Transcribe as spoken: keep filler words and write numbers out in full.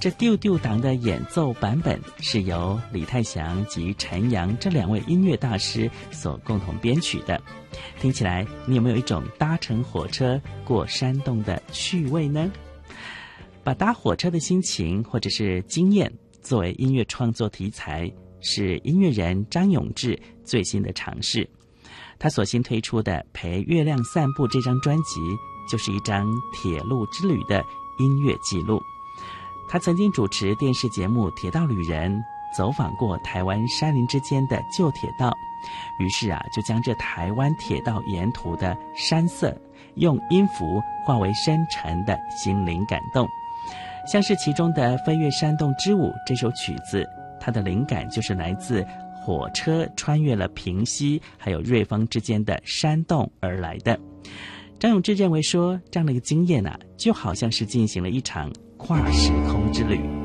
这丢丢党的演奏版本是由李泰祥及陈阳这两位音乐大师所共同编曲的。听起来你有没有一种搭乘火车过山洞的趣味呢？把搭火车的心情或者是经验作为音乐创作题材，是音乐人张永志最新的尝试。他所新推出的《陪月亮散步》这张专辑，就是一张铁路之旅的音乐记录。他曾经主持电视节目《铁道旅人》，走访过台湾山林之间的旧铁道，于是啊，就将这台湾铁道沿途的山色，用音符化为深沉的心灵感动。像是其中的《飞越山洞之舞》这首曲子，它的灵感就是来自火车穿越了平溪还有瑞丰之间的山洞而来的。张永志认为说，这样的一个经验啊，就好像是进行了一场跨时空之旅。